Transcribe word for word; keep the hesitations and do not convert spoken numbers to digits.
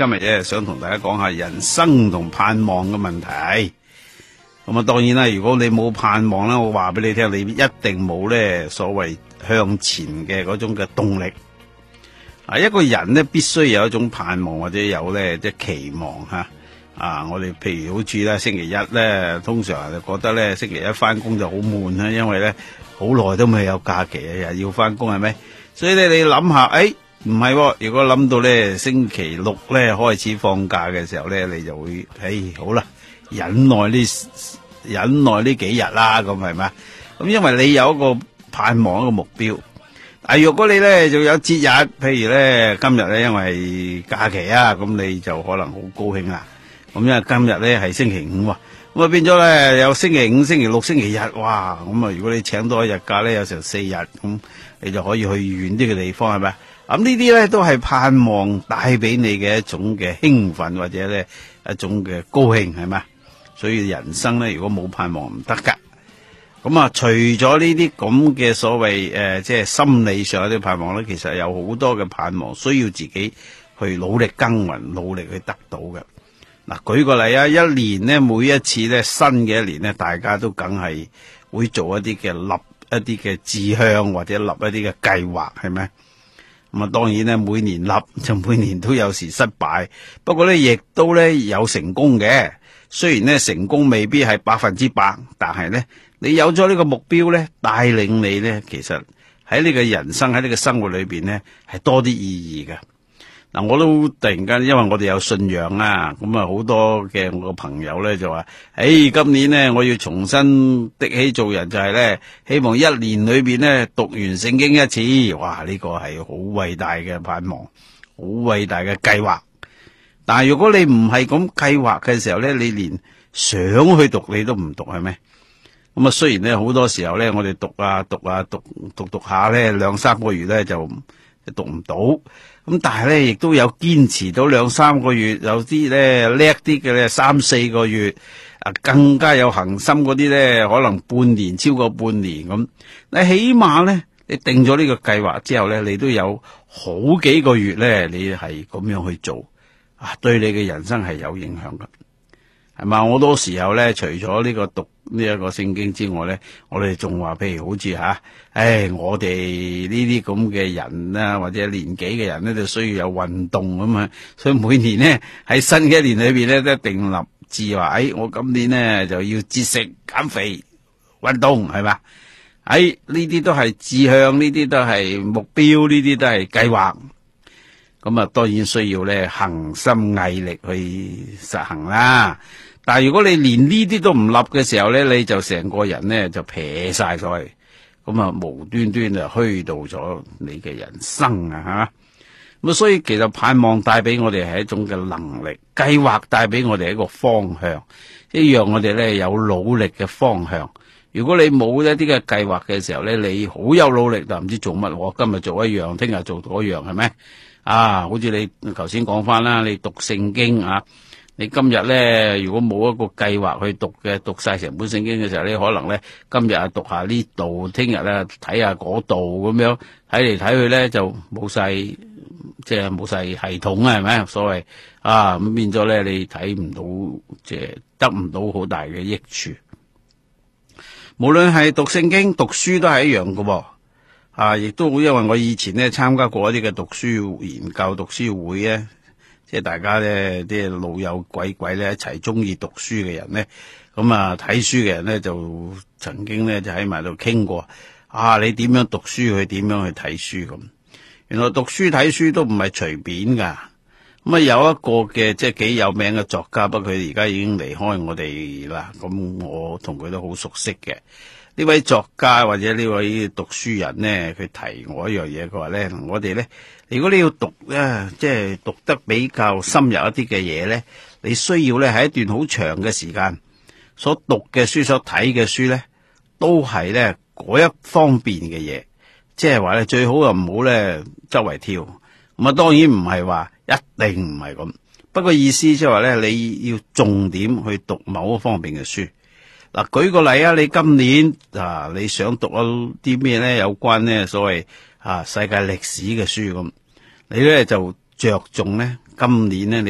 今日咧想同大家講下人生同盼望嘅問題。咁啊，當然啦，如果你冇盼望咧，我話俾你聽，你一定冇咧所謂向前嘅嗰種嘅動力。啊，一個人咧必須有一種盼望或者有咧即係期望吓。啊，我哋譬如好似咧星期一咧，通常就覺得咧星期一翻工就好悶啦，因為咧好耐都未有假期啊，又要翻工係咪？所以咧你諗下，誒唔係，如果諗到咧星期六咧開始放假嘅時候咧，你就會誒好啦，忍耐呢忍耐呢幾日啦，咁係咪？咁因為你有一個盼望一個目標。但係如果你咧就有節日，譬如咧今日咧因為假期啊，咁你就可能好高興啦。咁因為今日咧係星期五，咁啊變咗咧有星期五、星期六、星期日，哇！咁啊如果你請多一日假咧，有成四日，咁你就可以去遠啲嘅地方，係咪？咁呢啲咧都係盼望帶俾你嘅一種嘅興奮或者咧一種嘅高興，係咪？所以人生咧如果冇盼望唔得噶。咁啊除咗呢啲咁嘅所謂誒、呃、即係心理上有啲盼望咧，其實有好多嘅盼望需要自己去努力耕耘、努力去得到嘅。嗱，舉個例啊，一年咧，每一次咧，新嘅一年咧，大家都梗係會做一啲嘅立一啲嘅志向或者立一啲嘅計劃，係咪？咁啊，當然咧，每年立就每年都有時失敗，不過咧，亦都咧有成功嘅。雖然咧成功未必係百分之百，但係咧，你有咗呢個目標咧，帶領你咧，其實喺呢個人生喺呢個生活裏邊咧，係多啲意義嘅。嗱，我都突然間，因為我哋有信仰啊，咁啊好多嘅我個朋友咧就話，誒，今年咧我要重新的起做人，就係咧希望一年裏邊咧讀完聖經一次，哇！呢個係好偉大嘅盼望，好偉大嘅計劃。但係如果你唔係咁計劃嘅時候咧，你連想去讀你都唔讀，係咪？咁啊，雖然咧好多時候咧，我哋讀啊讀啊讀讀讀下咧，兩三個月咧就讀唔到。咁但係咧，亦都有堅持到兩三個月，有啲咧叻啲嘅咧三四個月，啊更加有恒心嗰啲咧，可能半年超過半年咁。你起碼咧，你定咗呢個計劃之後咧，你都有好幾個月咧，你係咁樣去做，啊對你嘅人生係有影響噶，係嘛？好多時候咧，除咗呢個讀呢一個聖經之外咧，我哋仲話，譬如好似吓，誒，我哋呢啲咁嘅人啦，或者年紀嘅人咧，就需要有運動咁啊，所以每年咧喺新嘅一年裏邊咧，都定立志話，誒，我今年咧就要節食、減肥、運動，係嘛？誒，呢啲都係志向，呢啲都係目標，呢啲都係計劃。咁啊，當然需要咧恒心毅力去實行啦。但係如果你連呢啲都唔立嘅時候咧，你就成個人咧就撇晒咗去，咁啊無端端就虛度咗你嘅人生啊吓。咁啊，所以其實盼望帶俾我哋係一種嘅能力，計劃帶俾我哋一個方向，一樣我哋咧有努力嘅方向。如果你冇一啲嘅計劃嘅時候咧，你好有努力但唔知做乜，我今日做一樣，聽日做嗰樣，係咪？啊，好似你頭先講翻啦，你讀聖經啊。你今日咧，如果冇一個計劃去讀嘅，讀晒成本聖經嘅時候，你可能咧今日啊讀下呢度，聽日咧睇下嗰度咁樣，睇嚟睇去咧就冇晒，即係冇晒系統啊，係咪？所謂啊，咁變咗咧，你睇唔到，即係得唔到好大嘅益處。無論係讀聖經、讀書都係一樣噶喎。啊，亦都因為我以前咧參加過一啲嘅讀書研究、讀書會咧。即係大家咧，啲老友鬼鬼咧一齊中意讀書嘅人咧，咁啊睇書嘅人咧就曾經咧就喺埋度傾過，啊你點樣讀書，佢點樣去睇書咁。原來讀書睇書都唔係隨便噶。咁啊有一個嘅即係幾有名嘅作家，不過佢而家已經離開我哋啦。咁我同佢都好熟悉嘅。呢位作家或者呢位讀書人咧，佢提我一樣嘢，佢話咧，我哋咧，如果你要讀咧，即係讀得比較深入一啲嘅嘢咧，你需要咧喺一段好長嘅時間所讀嘅書、所睇嘅書咧，都係咧嗰一方面嘅嘢，即係話咧最好又唔好咧周圍跳。咁啊，當然唔係話一定唔係咁，不過意思即係話咧，你要重點去讀某一方面嘅書。嗱，舉個例啊，你今年啊，你想讀啲咩咧？有關咧所謂啊世界歷史嘅書咁，你咧就着重咧今年咧。